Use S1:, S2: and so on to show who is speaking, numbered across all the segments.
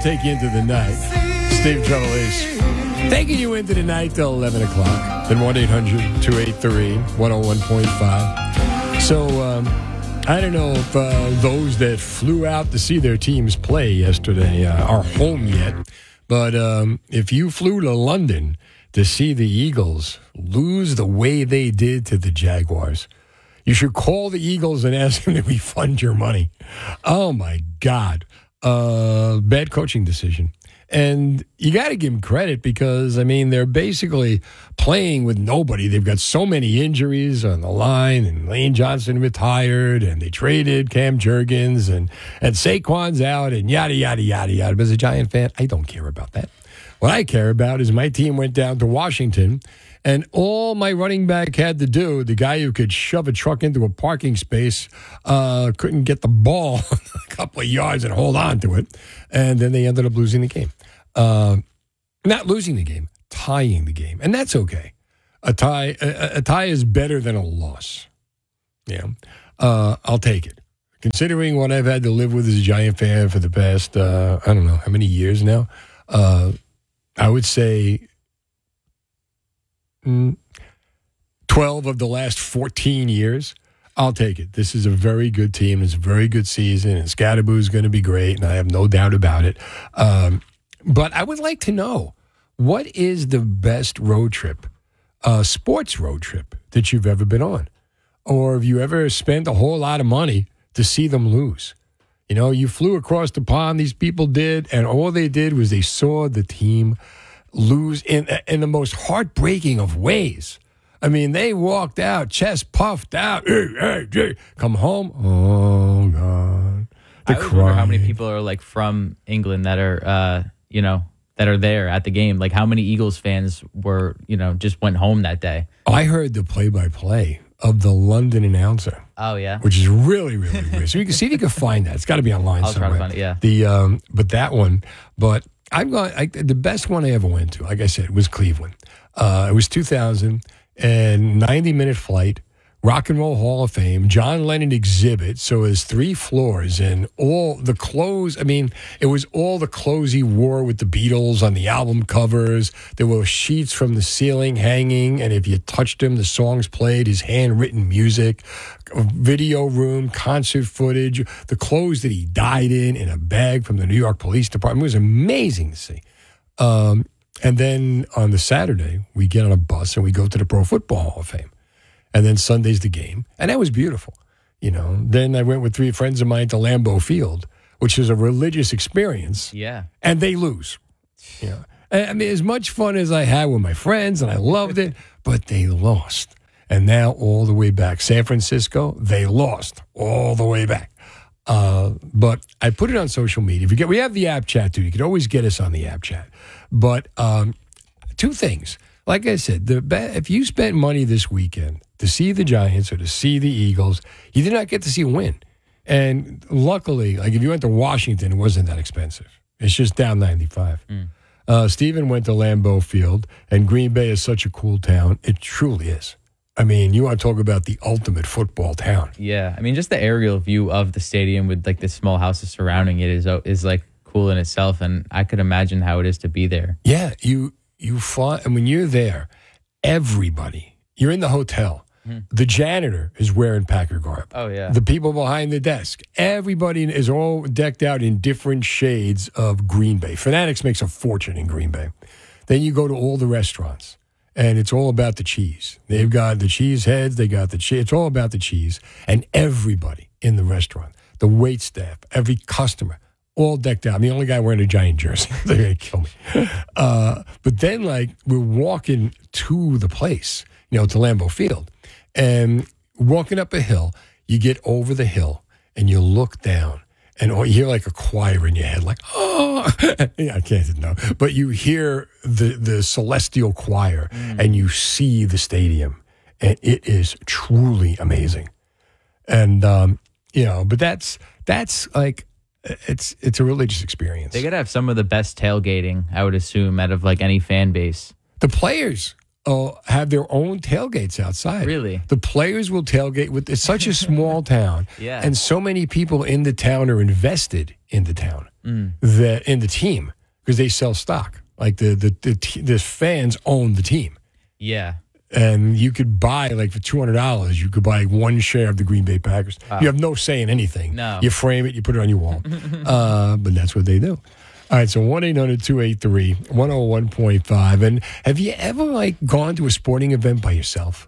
S1: take you into the night. Steve Trevelise taking you into the night till 11 o'clock. Then 1-800-283-101.5. So, I don't know if those that flew out to see their teams play yesterday are home yet. But if you flew to London to see the Eagles lose the way they did to the Jaguars, you should call the Eagles and ask them to refund your money. Oh, my God. Bad coaching decision. And you got to give them credit because, I mean, they're basically playing with nobody. They've got so many injuries on the line, and Lane Johnson retired, and they traded Cam Jurgens, and Saquon's out, and yada, yada, yada, yada. But as a Giant fan, I don't care about that. What I care about is my team went down to Washington, and all my running back had to do, the guy who could shove a truck into a parking space, couldn't get the ball a couple of yards and hold on to it. And then they ended up losing the game. Not losing the game, tying the game. And that's okay. A tie is better than a loss. Yeah. I'll take it. Considering what I've had to live with as a Giant fan for the past, I don't know, how many years now? I would say 12 of the last 14 years. I'll take it. This is a very good team. It's a very good season, and Scadaboo's going to be great, and I have no doubt about it. But I would like to know, what is the best road trip, sports road trip, that you've ever been on? Or have you ever spent a whole lot of money to see them lose? You know, you flew across the pond, these people did, and all they did was they saw the team lose in the most heartbreaking of ways. I mean, they walked out, chest puffed out, come home. Oh, God.
S2: I always wonder how many people are, like, from England that are, that are there at the game. Like, how many Eagles fans were, just went home that day?
S1: I heard the play-by-play of the London announcer.
S2: Oh, yeah?
S1: Which is really, really weird. So you can see if you can find that. It's got to be online somewhere.
S2: I'll try to find it, yeah.
S1: But that one, the best one I ever went to, like I said, was Cleveland. It was 2000. And 90-minute flight, Rock and Roll Hall of Fame, John Lennon exhibit. So it was 3 floors and all the clothes. I mean, it was all the clothes he wore with the Beatles on the album covers. There were sheets from the ceiling hanging, and if you touched him, the songs played, his handwritten music, video room, concert footage, the clothes that he died in a bag from the New York Police Department. It was amazing to see. And then on the Saturday, we get on a bus and we go to the Pro Football Hall of Fame. And then Sunday's the game. And that was beautiful. Then I went with 3 friends of mine to Lambeau Field, which is a religious experience.
S2: Yeah.
S1: And they lose. I mean, as much fun as I had with my friends, and I loved it, but they lost. And now all the way back. San Francisco, they lost all the way back. But I put it on social media. We have the app chat, too. You can always get us on the app chat. But 2 things. Like I said, if you spent money this weekend to see the Giants or to see the Eagles, you did not get to see a win. And luckily, like if you went to Washington, it wasn't that expensive. It's just down 95. Steven went to Lambeau Field, and Green Bay is such a cool town. It truly is. I mean, you want to talk about the ultimate football town.
S2: Yeah. I mean, just the aerial view of the stadium with like the small houses surrounding it is like cool in itself. And I could imagine how it is to be there.
S1: Yeah. You fly, and when you're there, everybody, you're in the hotel. The janitor is wearing Packer garb.
S2: Oh, yeah.
S1: The people behind the desk. Everybody is all decked out in different shades of Green Bay. Fanatics makes a fortune in Green Bay. Then you go to all the restaurants. And it's all about the cheese. They've got the cheese heads. They got the cheese. It's all about the cheese. And everybody in the restaurant, the wait staff, every customer, all decked out. I'm the only guy wearing a Giant jersey. They're going to kill me. But then, we're walking to the place, to Lambeau Field. And walking up a hill, you get over the hill, and you look down. And you hear like a choir in your head, like, oh, yeah, I can't know. But you hear the celestial choir and you see the stadium. And it is truly amazing. And, but that's like, it's a religious experience.
S2: They got to have some of the best tailgating, I would assume, out of like any fan base.
S1: The players have their own tailgates outside.
S2: Really?
S1: The players will tailgate with. It's such a small town,
S2: Yeah.
S1: and so many people in the town are invested in the town, that in the team because they sell stock. Like the fans own the team.
S2: Yeah.
S1: And you could buy, like, for $200, you could buy one share of the Green Bay Packers.
S2: Wow.
S1: You have no say in anything.
S2: No.
S1: You frame it, you put it on your wall. But that's what they do. All right, so 1-800-283-101.5. And have you ever, like, gone to a sporting event by yourself?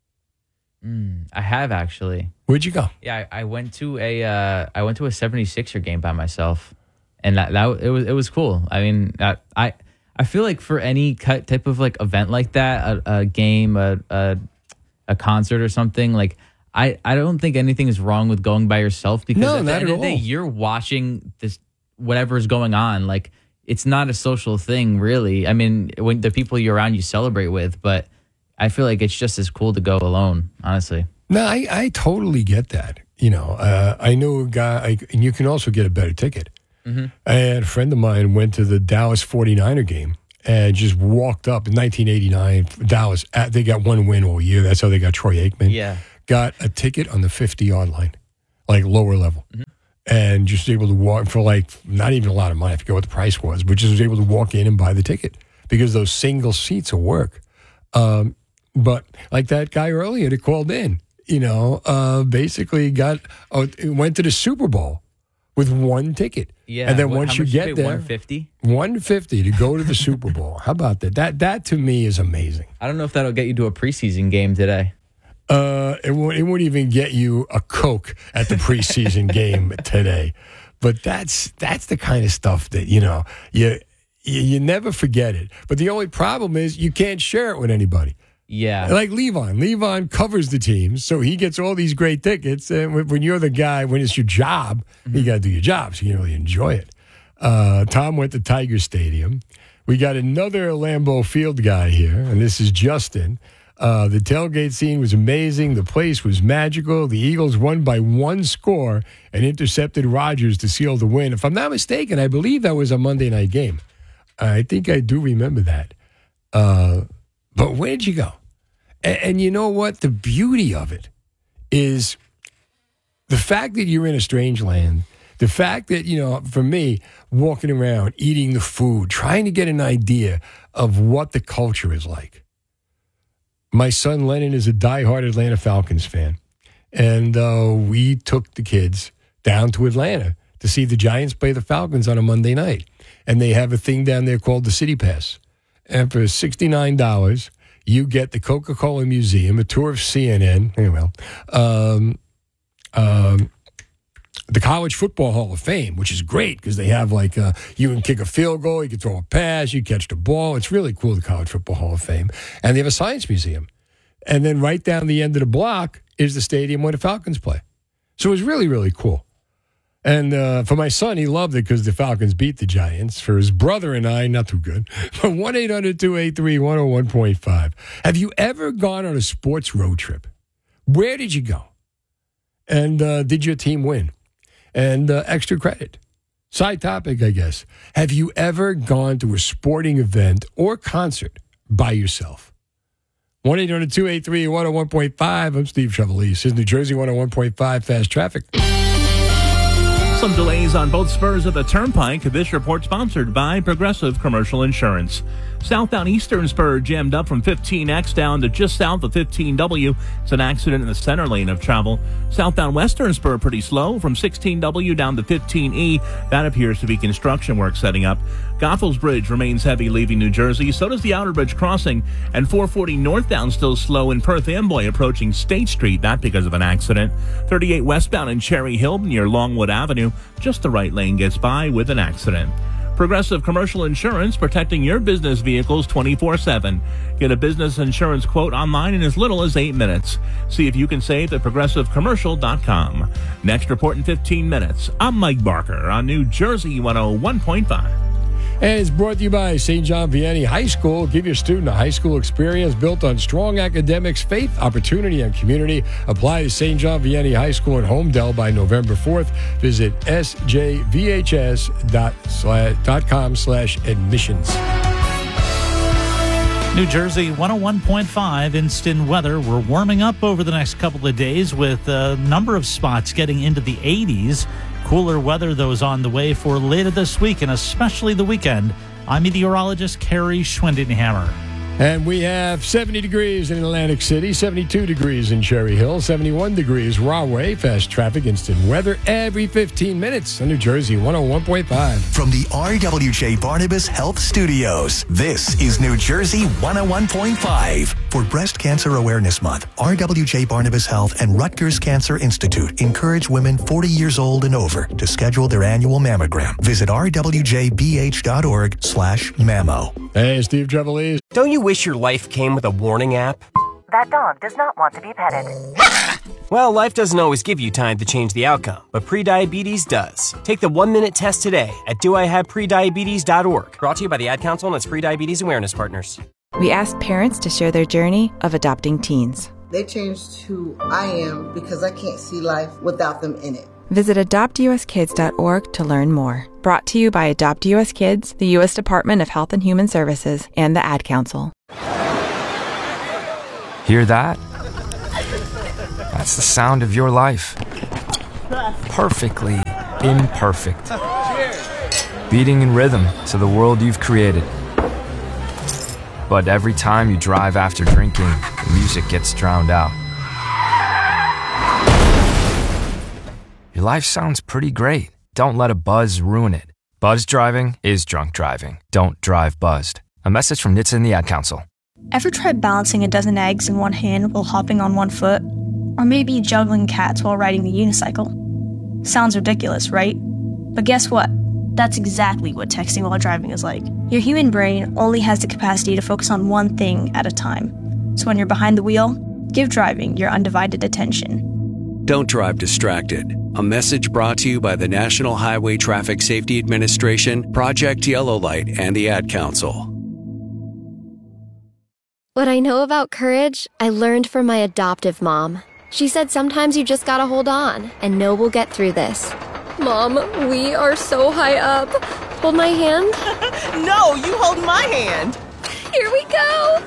S2: I have, actually.
S1: Where'd you go?
S2: Yeah, I went to a 76er game by myself, and that it was cool. I mean, I feel like for any type of like event like that, a game, a concert or something, like I don't think anything is wrong with going by yourself because at the end of the day, you're watching this whatever's going on. Like it's not a social thing, really. I mean, when the people you're around, you celebrate with, but I feel like it's just as cool to go alone, honestly.
S1: No, I totally get that. You know, I know a guy, and you can also get a better ticket. Mm-hmm. I had a friend of mine went to the Dallas 49er game and just walked up in 1989. Dallas, they got one win all year. That's how they got Troy Aikman.
S2: Yeah.
S1: Got a ticket on the 50-yard line, like lower level. Mm-hmm. And just able to walk for like not even a lot of money. I forget what the price was, but just was able to walk in and buy the ticket because those single seats will work. But like that guy earlier that called in, you know, basically went to the Super Bowl with one ticket.
S2: Yeah.
S1: And then once you get there,
S2: $150?
S1: $150 to go to the Super Bowl. How about that? That to me is amazing.
S2: I don't know if that'll get you to a preseason game today.
S1: It won't even get you a Coke at the preseason game today. But that's the kind of stuff that, you know, you never forget it. But the only problem is you can't share it with anybody.
S2: Yeah.
S1: Like Levon covers the teams, so he gets all these great tickets. And when you're the guy, when it's your job, you got to do your job, so you can really enjoy it. Tom went to Tiger Stadium. We got another Lambeau Field guy here, and this is Justin. The tailgate scene was amazing. The place was magical. The Eagles won by one score and intercepted Rodgers to seal the win. If I'm not mistaken, I believe that was a Monday night game. I think I do remember that. But where'd you go? And you know what? The beauty of it is the fact that you're in a strange land, the fact that, you know, for me, walking around, eating the food, trying to get an idea of what the culture is like. My son Lennon is a diehard Atlanta Falcons fan. And we took the kids down to Atlanta to see the Giants play the Falcons on a Monday night. And they have a thing down there called the City Pass. And for $69, you get the Coca-Cola Museum, a tour of CNN, the College Football Hall of Fame, which is great because they have like you can kick a field goal, you can throw a pass, you catch the ball. It's really cool, the College Football Hall of Fame. And they have a science museum. And then right down the end of the block is the stadium where the Falcons play. So it was really, really cool. And for my son, he loved it because the Falcons beat the Giants. For his brother and I, not too good. But 1-800-283-101.5. Have you ever gone on a sports road trip? Where did you go? And did your team win? And extra credit. Side topic, I guess. Have you ever gone to a sporting event or concert by yourself? 1-800-283-101.5. I'm Steve Trevelise. His New Jersey 101.5 Fast Traffic.
S3: Some delays on both spurs of the Turnpike. This report sponsored by Progressive Commercial Insurance. Southbound Eastern Spur jammed up from 15X down to just south of 15W. It's an accident in the center lane of travel. Southbound Western Spur pretty slow from 16W down to 15E. That appears to be construction work setting up. Goethals Bridge remains heavy leaving New Jersey. So does the Outer Bridge crossing. And 440 northbound still slow in Perth Amboy approaching State Street. That because of an accident. 38 westbound in Cherry Hill near Longwood Avenue. Just the right lane gets by with an accident. Progressive Commercial Insurance, protecting your business vehicles 24/7. Get a business insurance quote online in as little as 8 minutes. See if you can save at progressivecommercial.com. Next report in 15 minutes. I'm Mike Barker on New Jersey 101.5.
S1: And it's brought to you by St. John Vianney High School. Give your student a high school experience built on strong academics, faith, opportunity, and community. Apply to St. John Vianney High School in Homedale by November 4th. Visit sjvhs.com/admissions.
S4: New Jersey 101.5 instant weather. We're warming up over the next couple of days with a number of spots getting into the 80s. Cooler weather, though, is on the way for later this week and especially the weekend. I'm meteorologist Carrie Schwindenhammer.
S1: And we have 70 degrees in Atlantic City, 72 degrees in Cherry Hill, 71 degrees Rahway. Fast traffic, instant weather every 15 minutes on New Jersey 101.5.
S5: From the RWJ Barnabas Health Studios, this is New Jersey 101.5. For Breast Cancer Awareness Month, RWJ Barnabas Health and Rutgers Cancer Institute encourage women 40 years old and over to schedule their annual mammogram. Visit rwjbh.org/mammo.
S1: Hey, Steve Trevelise.
S6: Don't you wish your life came with a warning app?
S7: That dog does not want to be petted.
S6: Well, life doesn't always give you time to change the outcome, but prediabetes does. Take the 1-minute test today at doihaveprediabetes.org. Brought to you by the Ad Council and its Prediabetes Awareness Partners.
S8: We asked parents to share their journey of adopting teens.
S9: They changed who I am because I can't see life without them in it.
S8: Visit adoptuskids.org to learn more. Brought to you by Adopt US Kids, the U.S. Department of Health and Human Services, and the Ad Council.
S10: Hear that? That's the sound of your life. Perfectly imperfect. Beating in rhythm to the world you've created. But every time you drive after drinking, the music gets drowned out. Your life sounds pretty great. Don't let a buzz ruin it. Buzz driving is drunk driving. Don't drive buzzed. A message from NHTSA and the Ad Council.
S11: Ever tried balancing a dozen eggs in one hand while hopping on one foot? Or maybe juggling cats while riding the unicycle? Sounds ridiculous, right? But guess what? That's exactly what texting while driving is like. Your human brain only has the capacity to focus on one thing at a time. So when you're behind the wheel, give driving your undivided attention.
S12: Don't drive distracted. A message brought to you by the National Highway Traffic Safety Administration, Project Yellow Light, and the Ad Council.
S13: What I know about courage, I learned from my adoptive mom. She said sometimes you just gotta hold on and know we'll get through this. Mom, we are so high up. Hold my hand.
S14: No, you hold my hand.
S13: Here we go.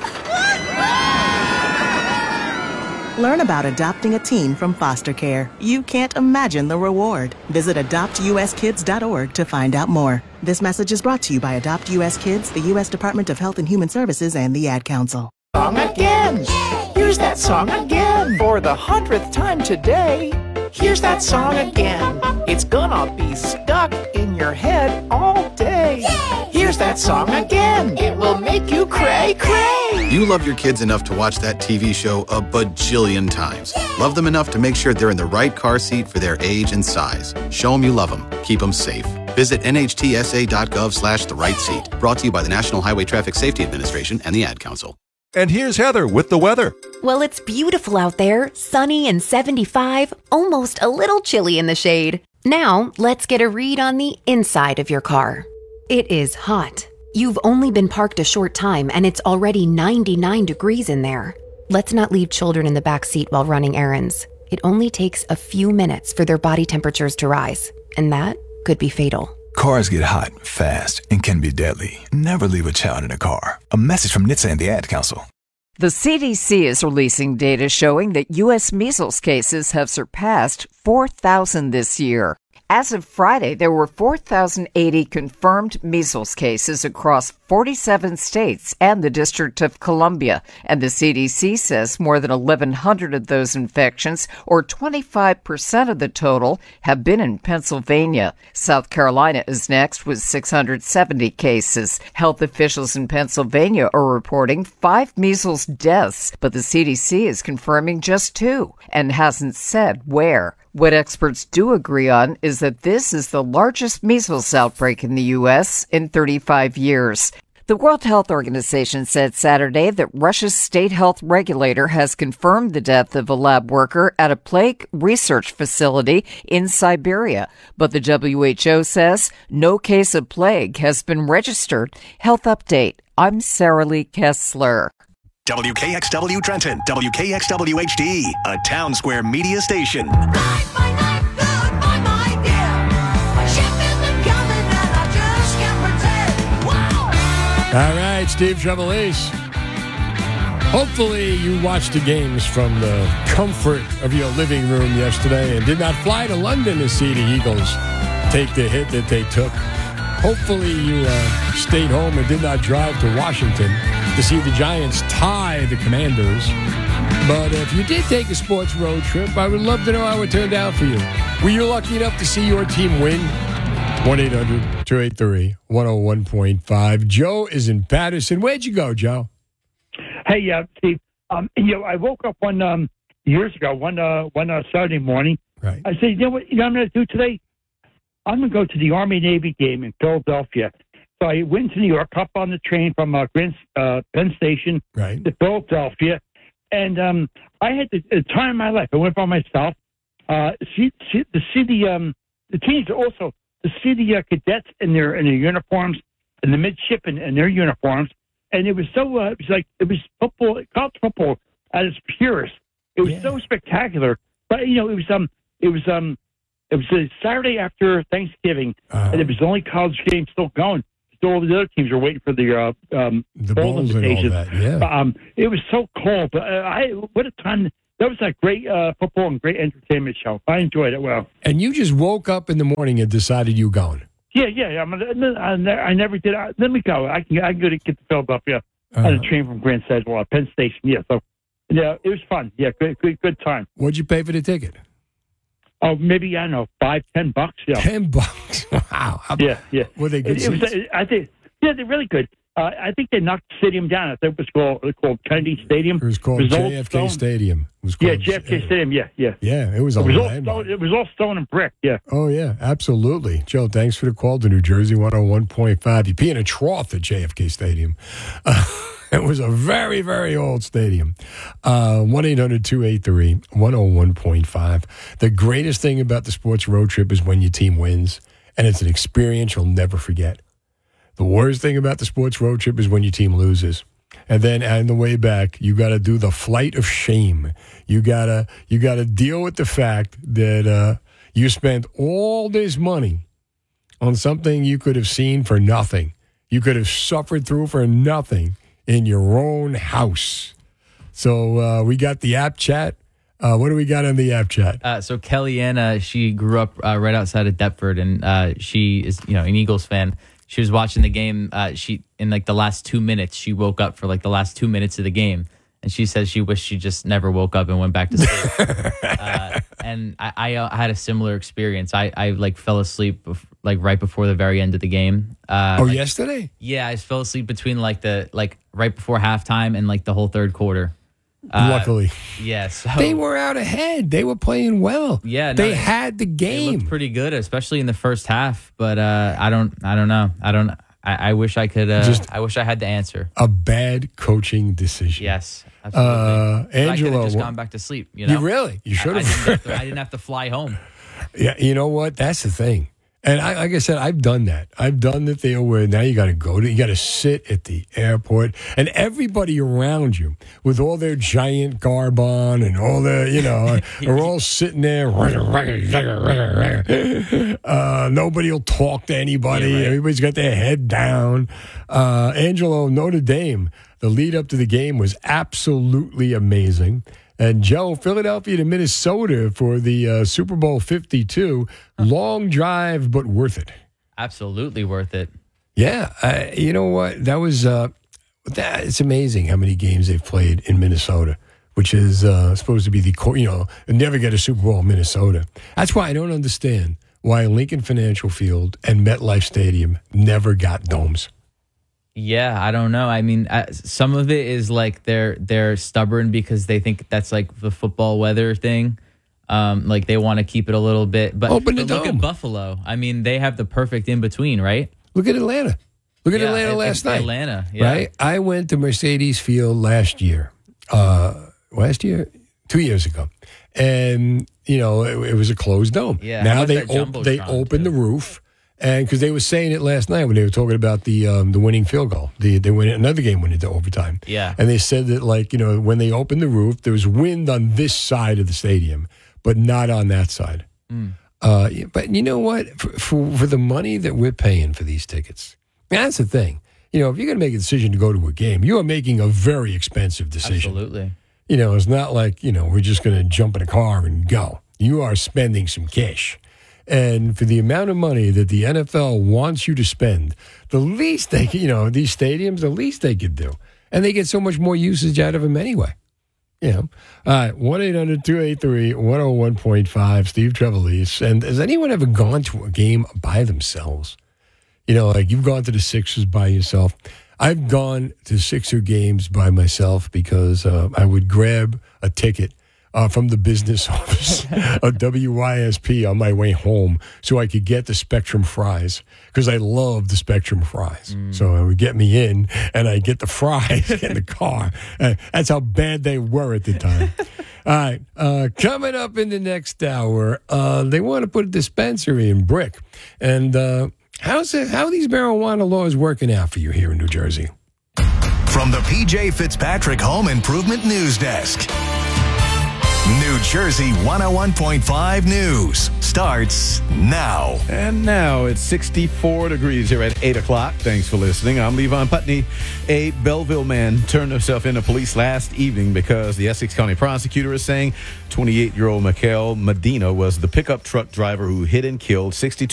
S14: Learn about adopting a teen from foster care. You can't imagine the reward. Visit adoptuskids.org to find out more. This message is brought to you by Adopt US Kids, the U.S. Department of Health and Human Services, and the Ad Council.
S15: Song again. Here's that song again. For the 100th time today. Here's that song again. It's gonna be stuck in your head all day. Here's that song again. It will make you cray cray.
S16: You love your kids enough to watch that TV show a bajillion times. Love them enough to make sure they're in the right car seat for their age and size. Show them you love them. Keep them safe. Visit nhtsa.gov/the-right-seat. Brought to you by the National Highway Traffic Safety Administration and the Ad Council.
S17: And here's Heather with the weather.
S18: Well, it's beautiful out there, sunny and 75, almost a little chilly in the shade. Now, let's get a read on the inside of your car. It is hot. You've only been parked a short time and it's already 99 degrees in there. Let's not leave children in the back seat while running errands. It only takes a few minutes for their body temperatures to rise, and that could be fatal.
S19: Cars get hot, fast, and can be deadly. Never leave a child in a car. A message from NHTSA and the Ad Council.
S20: The CDC is releasing data showing that U.S. measles cases have surpassed 4,000 this year. As of Friday, there were 4,080 confirmed measles cases across 47 states and the District of Columbia, and the CDC says more than 1,100 of those infections, or 25% of the total, have been in Pennsylvania. South Carolina is next with 670 cases. Health officials in Pennsylvania are reporting 5 measles deaths, but the CDC is confirming just 2 and hasn't said where. What experts do agree on is that this is the largest measles outbreak in the U.S. in 35 years. The World Health Organization said Saturday that Russia's state health regulator has confirmed the death of a lab worker at a plague research facility in Siberia. But the WHO says no case of plague has been registered. Health Update. I'm Sarah Lee Kessler.
S5: WKXW Trenton, WKXW HD, a Town Square media station.
S1: All right, Steve Trevelise. Hopefully you watched the games from the comfort of your living room yesterday and did not fly to London to see the Eagles take the hit that they took. Hopefully you stayed home and did not drive to Washington to see the Giants tie the Commanders. But if you did take a sports road trip, I would love to know how it turned out for you. Were you lucky enough to see your team win? 1-800-283-101.5. Joe is in Patterson. Where'd you go, Joe?
S21: Hey, Steve. I woke up one years ago, one Saturday morning.
S1: Right.
S21: I said, you know what I'm going to do today? I'm going to go to the Army-Navy game in Philadelphia. So I went to New York, up on the train from Penn Station to Philadelphia, and I had the time of my life. I went by myself to see the teams, also to see the cadets in their uniforms and the midshipmen in their uniforms. And it was so it was football, college football at its purest. It was so spectacular. But it was a Saturday after Thanksgiving, and it was the only college game still going. Still, all the other teams were waiting for the bowl invitations. It was so cold, but what a time! That was a great football and great entertainment show. I enjoyed it well.
S1: And you just woke up in the morning and decided you were going.
S21: Yeah. I never did. Let me go. I can go to get to Philadelphia on a train from Grand Central, Penn Station. Yeah, so it was fun. Yeah, good time.
S1: What'd you pay for the ticket?
S21: Oh, maybe, I don't know, $5-10. Yeah.
S1: $10. Wow.
S21: Yeah.
S1: Were they good seats?
S21: I think, yeah, they're really good. I think they knocked the stadium down. I think it was called Kennedy Stadium.
S1: It was called JFK Stadium. It was called
S21: JFK Stadium. Yeah.
S1: Yeah, it was a landmark.
S21: It was all stone and brick. Yeah.
S1: Oh yeah, absolutely. Joe, thanks for the call to New Jersey 101.5. You pee in a trough at JFK Stadium. It was a very, very old stadium. 1-800-283-101.5. The greatest thing about the sports road trip is when your team wins, and it's an experience you'll never forget. The worst thing about the sports road trip is when your team loses. And then on the way back, you got to do the flight of shame. You gotta deal with the fact that you spent all this money on something you could have seen for nothing. You could have suffered through for nothing in your own house. So we got the app chat. What do we got on the app chat?
S2: So Kellyanna, she grew up right outside of Deptford, and she is an Eagles fan. She was watching the game. She in the last 2 minutes, she woke up for the last 2 minutes of the game, and she says she wished she just never woke up and went back to sleep. And I had a similar experience. I fell asleep right before the very end of the game.
S1: Yesterday?
S2: Yeah, I fell asleep between right before halftime and the whole third quarter.
S1: Luckily.
S2: Yes.
S1: They were out ahead. They were playing well.
S2: Yeah.
S1: They had the game.
S2: They looked pretty good, especially in the first half. But I don't know. I wish I could. I wish I had the answer.
S1: A bad coaching decision.
S2: Yes. Absolutely.
S1: Angelo.
S2: I could have just gone back to sleep. You
S1: really? You should have.
S2: I didn't have to fly home.
S1: Yeah. You know what? That's the thing. And like I said, I've done that. I've done the deal where now you got to sit at the airport, and everybody around you with all their giant garb on and all their, are all sitting there. Nobody will talk to anybody. Yeah, right. Everybody's got their head down. Angelo, Notre Dame, the lead up to the game was absolutely amazing. And Joe, Philadelphia to Minnesota for the Super Bowl 52. Long drive, but worth it.
S2: Absolutely worth it.
S1: Yeah. You know what? That was it's amazing how many games they've played in Minnesota, which is supposed to be never get a Super Bowl in Minnesota. That's why I don't understand why Lincoln Financial Field and MetLife Stadium never got domes.
S2: Yeah, I don't know. I mean, some of it is they're stubborn because they think that's the football weather thing. They want to keep it a little bit. But
S1: open the
S2: look
S1: dome.
S2: At Buffalo. I mean, they have the perfect in between, right?
S1: Look at Atlanta. Atlanta last night.
S2: Atlanta, yeah.
S1: Right? I went to Mercedes Field last year. 2 years ago. And, it was a closed dome.
S2: Yeah,
S1: now they opened the roof. And because they were saying it last night when they were talking about the winning field goal, they went another game went into overtime.
S2: Yeah,
S1: and they said that when they opened the roof, there was wind on this side of the stadium, but not on that side. But you know what? For the money that we're paying for these tickets, that's the thing. if you're going to make a decision to go to a game, you are making a very expensive decision.
S2: Absolutely.
S1: It's not like, we're just going to jump in a car and go. You are spending some cash. And for the amount of money that the NFL wants you to spend, the least they can, these stadiums, the least they could do. And they get so much more usage out of them anyway. All right, 1-800-283-101.5, Steve Trevelise. And has anyone ever gone to a game by themselves? Like you've gone to the Sixers by yourself. I've gone to Sixer games by myself because I would grab a ticket from the business office of WYSP on my way home so I could get the Spectrum fries because I love the Spectrum fries. So it would get me in and I'd get the fries in the car. That's how bad they were at the time. All right. Coming up in the next hour, they want to put a dispensary in Brick. And how are these marijuana laws working out for you here in New Jersey?
S5: From the PJ Fitzpatrick Home Improvement News Desk. New Jersey 101.5 News starts now.
S17: And now it's 64 degrees here at 8 o'clock. Thanks for listening. I'm Levon Putney. A Belleville man turned himself into police last evening because the Essex County prosecutor is saying 28-year-old Mikhail Medina was the pickup truck driver who hit and killed 62